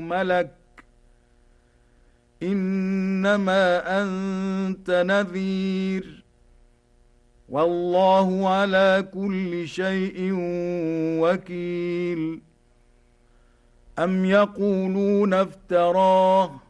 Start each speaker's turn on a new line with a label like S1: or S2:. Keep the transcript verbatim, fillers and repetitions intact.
S1: ملك إنما أنت نذير والله على كل شيء وكيل أم يقولون افتراه